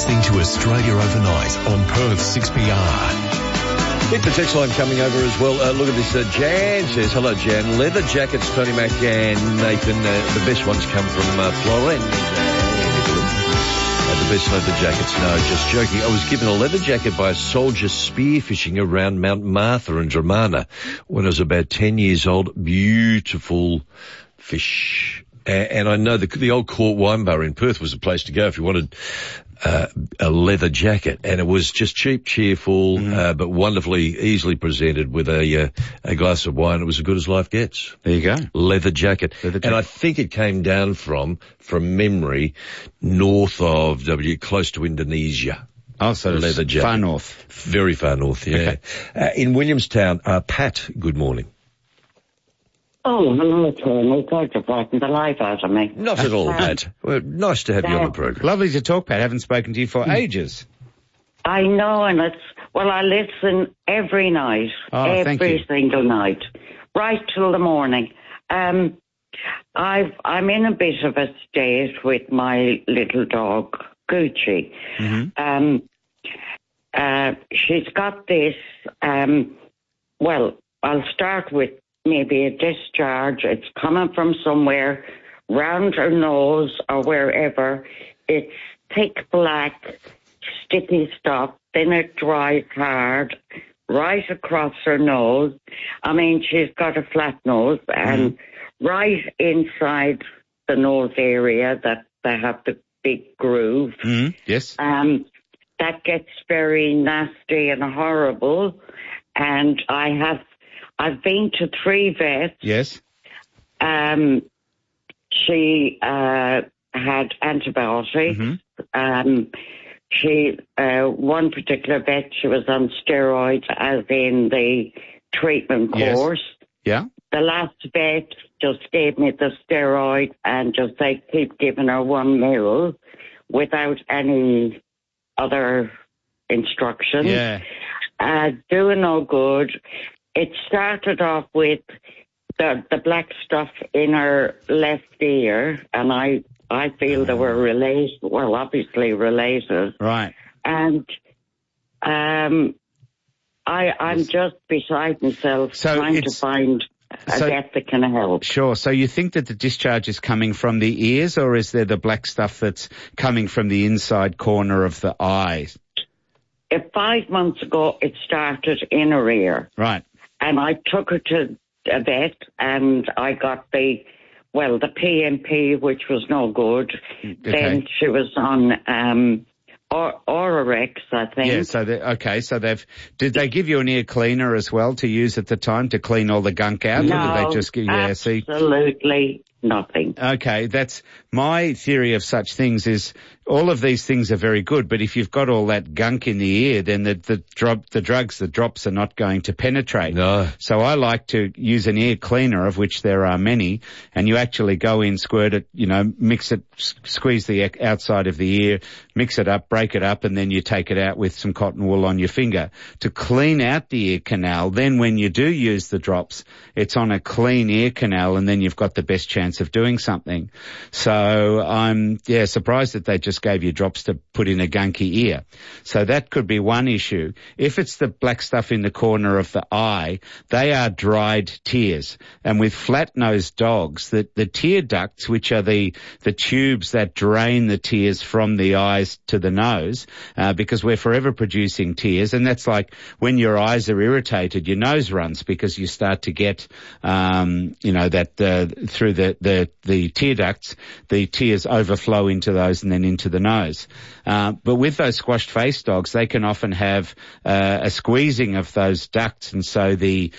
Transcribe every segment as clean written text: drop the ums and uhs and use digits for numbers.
listening to Australia Overnight on Perth 6PR. Hit the text line coming over as well. Look at this. Jan says, hello, Jan. Leather jackets, Tony Mac and Nathan. The best ones come from Florence. The best leather jackets. No, just joking. I was given a leather jacket by a soldier spearfishing around Mount Martha in Dramana when I was about 10 years old. Beautiful fish. And I know the old Court Wine Bar in Perth was a place to go if you wanted a leather jacket, and it was just cheap, cheerful, but wonderfully, easily presented with a glass of wine. It was as good as life gets. There you go. Leather jacket. And I think it came down from memory, north of close to Indonesia. Oh, so leather jacket. Far north. Very far north, yeah. Okay. In Williamstown, Pat, good morning. Oh, hello, Tony. God, you've frightened the life out of me. Not at all, Pat. Well, nice to have you on the program. Lovely to talk, Pat. Haven't spoken to you for ages. I know, and I listen every night. Every single night. Right till the morning. I'm in a bit of a state with my little dog, Gucci. She's got this, well, I'll start with maybe a discharge. It's coming from somewhere round her nose or wherever. It's thick black, sticky stuff. Then it dries hard right across her nose. I mean, she's got a flat nose, and right inside the nose area that they have the big groove. Yes. That gets very nasty and horrible. And I've been to 3 vets. Yes. She had antibiotics. One particular vet, she was on steroids as in the treatment course. Yeah. The last vet just gave me the steroid and just said keep giving her 1 meal without any other instructions. Yeah. Doing no good. It started off with the black stuff in her left ear, and I feel they were related, well, obviously related. Right. And I'm just beside myself trying to find a vet that can help. Sure. So you think that the discharge is coming from the ears, or is there the black stuff that's coming from the inside corner of the eyes? 5 months ago, it started in her ear. Right. And I took her to a vet, and I got the PMP, which was no good. Okay. Then she was on Orarex, I think. Yeah, so did they give you an ear cleaner as well to use at the time to clean all the gunk out? No, or did they just give you absolutely nothing. Okay, that's my theory of such things is all of these things are very good, but if you've got all that gunk in the ear, then the drops are not going to penetrate. No. So I like to use an ear cleaner, of which there are many, and you actually go in, squirt it, mix it, squeeze the outside of the ear, mix it up, break it up, and then you take it out with some cotton wool on your finger to clean out the ear canal. Then when you do use the drops, it's on a clean ear canal, and then you've got the best chance of doing something. So I'm surprised that they just gave you drops to put in a gunky ear. So that could be one issue. If it's the black stuff in the corner of the eye, they are dried tears. And with flat-nosed dogs, the tear ducts, which are the tubes that drain the tears from the eyes to the nose, because we're forever producing tears, and that's like when your eyes are irritated, your nose runs because you start to get, through the tear ducts, the tears overflow into those and then into the nose. But with those squashed face dogs, they can often have a squeezing of those ducts, and so the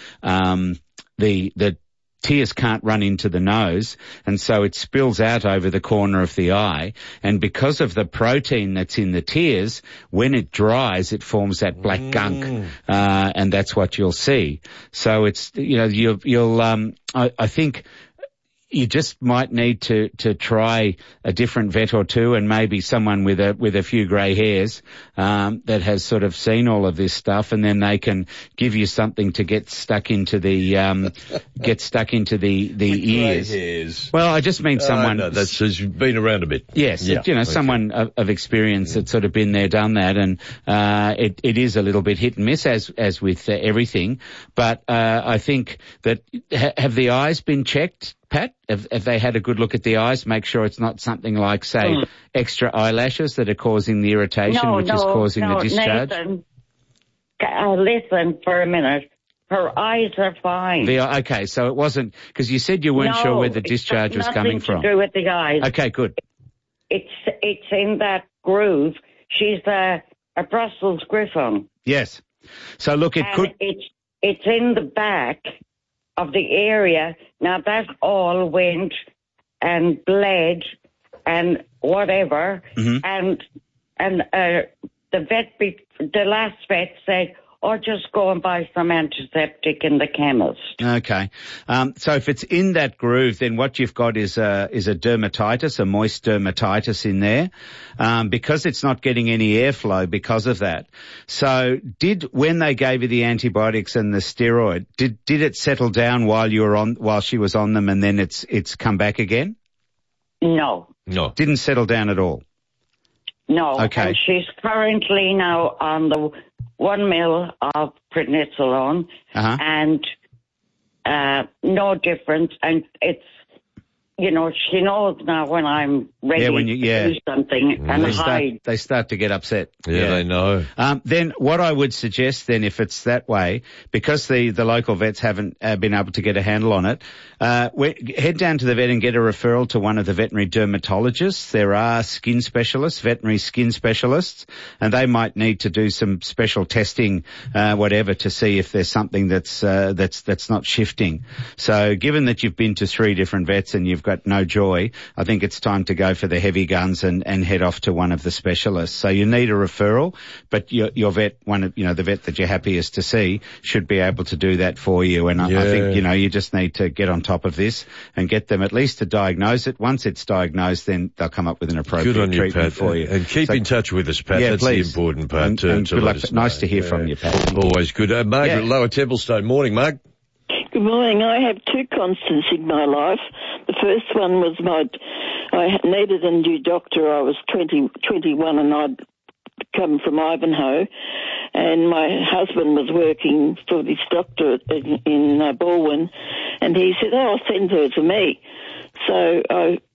tears can't run into the nose, and so it spills out over the corner of the eye. And because of the protein that's in the tears, when it dries, it forms that black gunk, and that's what you'll see. So it's, I think you just might need to try a different vet or two, and maybe someone with a few grey hairs that has sort of seen all of this stuff, and then they can give you something to get stuck into the ears. Hairs. Well, I just mean someone. No, that's been around a bit. Yes, Yeah. Someone of experience that's sort of been there, done that, and it is a little bit hit and miss as with everything. But I think that have the eyes been checked, Pat? Have they had a good look at the eyes? Make sure it's not something like, say, extra eyelashes that are causing the irritation, which is causing the discharge? Nathan, listen for a minute. Her eyes are fine. Okay, so it wasn't, because you said you weren't sure where the discharge was coming from. Nothing to do with the eyes. Okay, good. It's in that groove. She's a Brussels Griffon. Yes. So look, It's in the back of the area. Now that all went and bled and whatever, and the last vet said, just go and buy some antiseptic in the chemist. Okay. So if it's in that groove, then what you've got is a dermatitis, a moist dermatitis in there, because it's not getting any airflow because of that. So when they gave you the antibiotics and the steroid, did it settle down while she was on them, and then it's come back again? No. Didn't settle down at all? No. Okay. And she's currently now on the 1 ml of prednisolone, and no difference. And it's, she knows now when I'm ready to do something and hide. They start to get upset. Yeah, they know. Then what I would suggest then, if it's that way, because the local vets haven't been able to get a handle on it, head down to the vet and get a referral to one of the veterinary dermatologists. There are skin specialists, veterinary skin specialists, and they might need to do some special testing, whatever, to see if there's something that's not shifting. So given that you've been to 3 different vets and you've got no joy, I think it's time to go for the heavy guns and head off to one of the specialists. So you need a referral, but your vet, the vet that you're happiest to see, should be able to do that for you. And I think, you just need to get on top of this and get them at least to diagnose it. Once it's diagnosed, then they'll come up with an appropriate treatment Pat, for you. And keep in touch with us, Pat. Yeah, that's please. the important part. And to good luck. Nice to hear from you, Pat. Always good. Margaret, Lower Templestowe. Morning, Mark. Good morning. I have 2 constants in my life. The first one was I needed a new doctor. I was 21 and I'd come from Ivanhoe, and my husband was working for this doctor in Balwyn, and he said, send her to me. So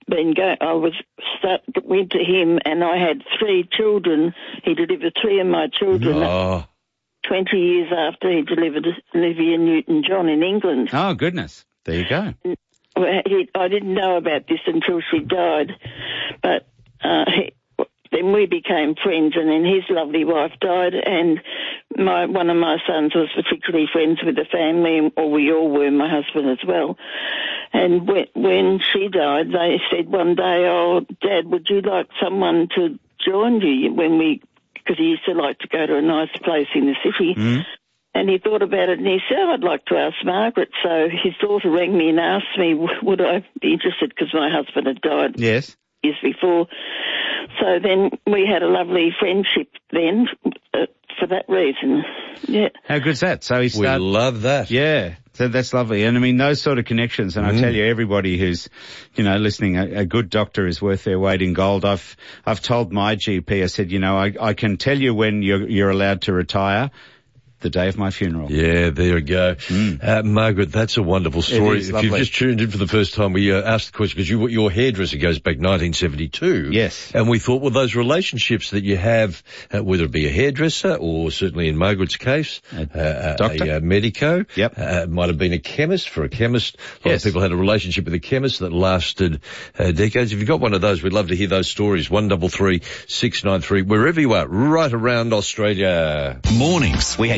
went to him, and I had 3 children. He delivered 3 of my children. 20 years after he delivered Olivia Newton-John in England. Oh, goodness. There you go. Well, I didn't know about this until she died, but then we became friends, and then his lovely wife died, and one of my sons was particularly friends with the family, or we all were, my husband as well. And when she died, they said one day, Dad, would you like someone to join you because he used to like to go to a nice place in the city. And he thought about it and he said, I'd like to ask Margaret. So his daughter rang me and asked me, would I be interested, because my husband had died years before. So then we had a lovely friendship then for that reason. Yeah. How good's that? So we love that. Yeah. So that's lovely. And I mean, those sort of connections, and I tell you, everybody who's, listening, a good doctor is worth their weight in gold. I've told my GP, I said, I can tell you when you're allowed to retire. The day of my funeral. Yeah, there we go. Margaret, that's a wonderful story. If you've just tuned in for the first time, we asked the question because your hairdresser goes back 1972. Yes. And we thought, well, those relationships that you have, whether it be a hairdresser or certainly in Margaret's case, doctor, a medico, yep, might have been a chemist. For a chemist, a lot of people had a relationship with a chemist that lasted decades. If you've got one of those, we'd love to hear those stories. 133 693, wherever you are, right around Australia. Mornings, we had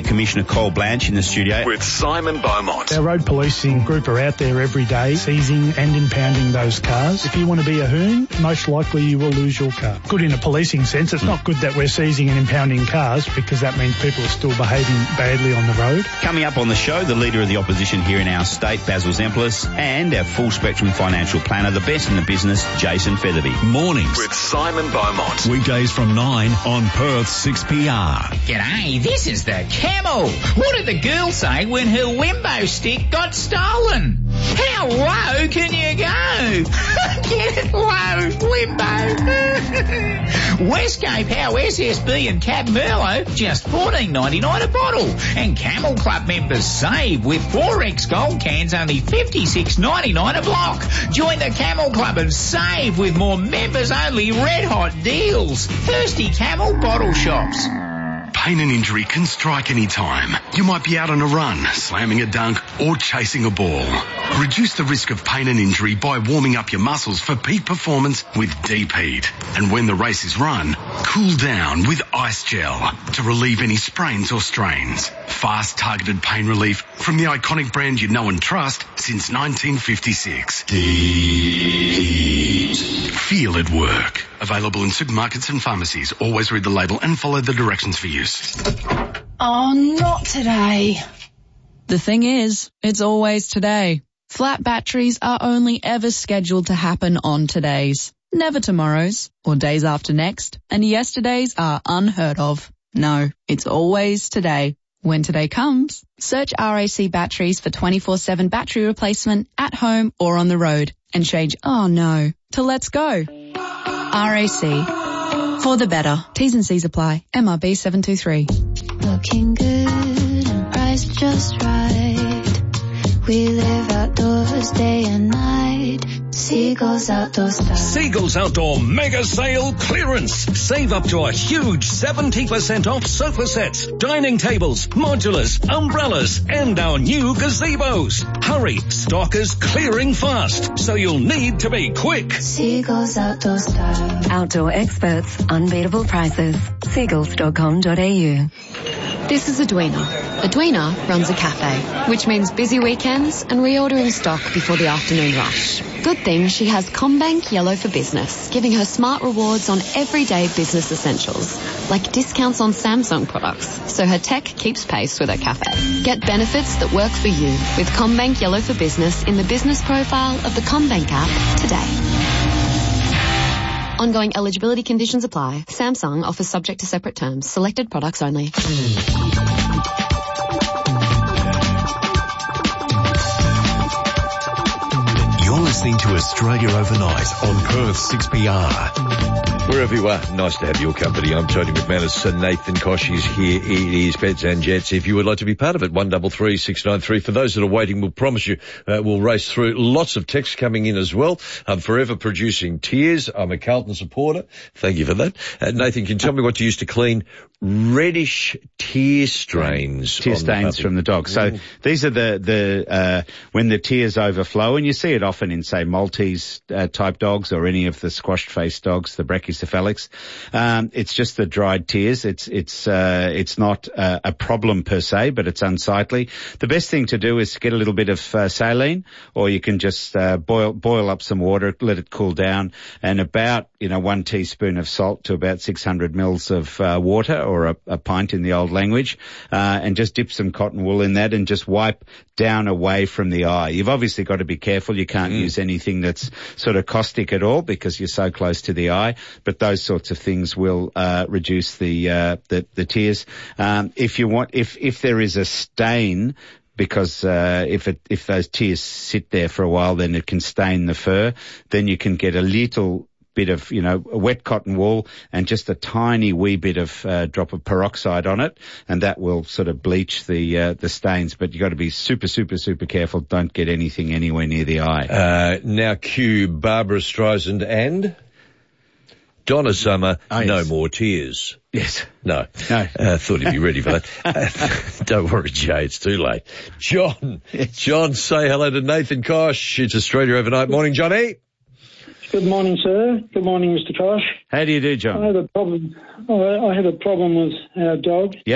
Commissioner Cole Blanche in the studio. With Simon Beaumont. Our road policing group are out there every day seizing and impounding those cars. If you want to be a hoon, most likely you will lose your car. Good in a policing sense. It's not good that we're seizing and impounding cars because that means people are still behaving badly on the road. Coming up on the show, the Leader of the Opposition here in our state, Basil Zemplis, and our full spectrum financial planner, the best in the business, Jason Featherby. Mornings with Simon Beaumont. Weekdays from 9 on Perth 6PR. G'day, this is the Camel. What did the girl say when her Wimbo stick got stolen? How low can you go? Get it low, Wimbo. Westgate Power SSB and Cab Merlot, just $14.99 a bottle. And Camel Club members save with 4X Gold cans, only $56.99 a block. Join the Camel Club and save with more members-only red-hot deals. Thirsty Camel bottle shops. Pain and injury can strike any time. You might be out on a run, slamming a dunk, or chasing a ball. Reduce the risk of pain and injury by warming up your muscles for peak performance with Deep Heat. And when the race is run, cool down with Ice Gel to relieve any sprains or strains. Fast, targeted pain relief from the iconic brand you know and trust since 1956. Deep Heat. Feel it work. Available in supermarkets and pharmacies. Always read the label and follow the directions for use. Oh, not today. The thing is, it's always today. Flat batteries are only ever scheduled to happen on todays, never tomorrows or days after next, and yesterdays are unheard of. No, it's always today. When today comes, search RAC Batteries for 24/7 battery replacement at home or on the road and change "oh no" to "let's go." RAC. For the better. T's and C's apply. MRB 723. Looking good and priced just right. We live outdoors day and night. Seagulls Outdoor Style. Seagulls Outdoor Mega Sale Clearance. Save up to a huge 70% off sofa sets, dining tables, modulars, umbrellas, and our new gazebos. Hurry, stock is clearing fast, so you'll need to be quick. Seagulls Outdoor Style. Outdoor experts, unbeatable prices. Seagulls.com.au. This is Edwina. Edwina runs a cafe, which means busy weekends and reordering stock before the afternoon rush. Good thing she has CommBank Yellow for Business, giving her smart rewards on everyday business essentials, like discounts on Samsung products, so her tech keeps pace with her cafe. Get benefits that work for you with CommBank Yellow for Business in the business profile of the CommBank app today. Ongoing eligibility conditions apply. Samsung offers subject to separate terms. Selected products only. You're listening to Australia Overnight on Perth 6PR. Wherever you are, nice to have your company. I'm Tony McManus. Nathan Kosh is here. It is Pets and Jets. If you would like to be part of it, 133 693. For those that are waiting, we'll promise you we'll race through. Lots of texts coming in as well. I'm forever producing tears. I'm a Carlton supporter. Thank you for that. Nathan, can you tell me what you use to clean reddish tear stains? Tear stains from the dog. So these are the when the tears overflow, and you see it often in, say, Maltese type dogs or any of the squashed face dogs, the brachycephalics. It's just the dried tears. It's not a problem per se, but it's unsightly. The best thing to do is get a little bit of saline, or you can just boil up some water, let it cool down, and about 1 teaspoon of salt to about 600 mils of water, or a pint in the old language, and just dip some cotton wool in that and just wipe down away from the eye. You've obviously got to be careful. You can't use anything that's sort of caustic at all because you're so close to the eye, but those sorts of things will reduce the tears. If there is a stain, because if those tears sit there for a while, then it can stain the fur. Then you can get a little bit of, wet cotton wool and just a tiny wee bit of drop of peroxide on it, and that will sort of bleach the stains. But you've got to be super, super, super careful. Don't get anything anywhere near the eye. Now cue Barbara Streisand and Donna Summer, No More Tears. Yes. No. Thought he'd be ready for that. Don't worry, Jay, it's too late. John, say hello to Nathan Kosh. It's Australia Overnight. Morning, Johnny. Good morning, sir. Good morning, Mr. Kosh. How do you do, John? I had a problem with our dog. Yep.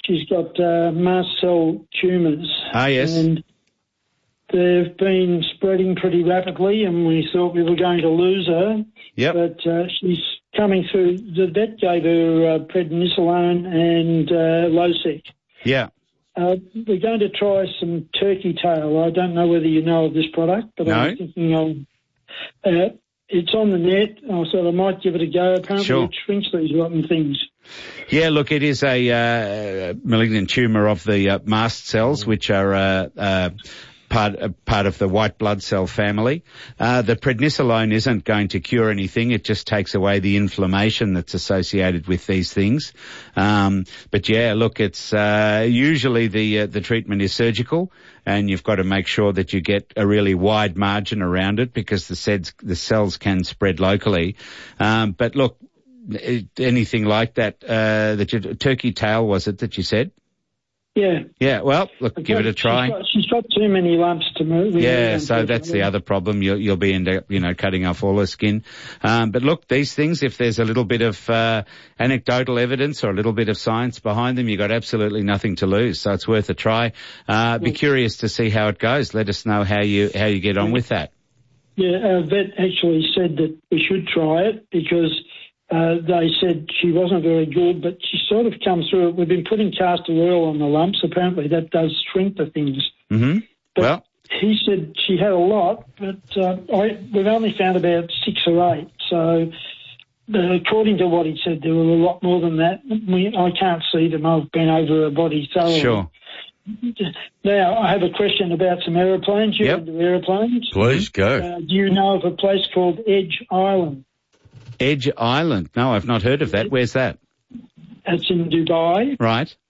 she's got mast cell tumours. Ah, yes. And they've been spreading pretty rapidly, and we thought we were going to lose her. Yep. But she's coming through. The vet gave her prednisolone and Losec. Yeah. We're going to try some turkey tail. I don't know whether you know of this product, but No. I'm thinking of... it's on the net. I thought I might give it a go. Apparently Sure. it shrinks these rotten things. Yeah, look, it is a malignant tumour of the mast cells, which are part of the white blood cell family. The prednisolone isn't going to cure anything. It just takes away the inflammation that's associated with these things. But yeah, look, it's usually the treatment is surgical, and you've got to make sure that you get a really wide margin around it because the cells can spread locally. But look, anything like that, turkey tail, was it that you said? Yeah. Yeah, well, look, give it a try. She's got too many lumps to move. Yeah, so that's the other problem. You'll be end up, cutting off all her skin. But look, these things, if there's a little bit of anecdotal evidence or a little bit of science behind them, you've got absolutely nothing to lose. So it's worth a try. Be curious to see how it goes. Let us know how you get on with that. Yeah, our vet actually said that we should try it because they said she wasn't very good, but she sort of come through it. We've been putting castor oil on the lumps. Apparently that does shrink the things. Mm-hmm. But he said she had a lot, but we've only found about 6 or 8. So according to what he said, there were a lot more than that. I can't see them. I've been over her body thoroughly. Sure. Now, I have a question about some aeroplanes. You're into aeroplanes? Please go. Do you know of a place called Edge Island? Edge Island? No, I've not heard of that. Where's that? It's in Dubai. Right.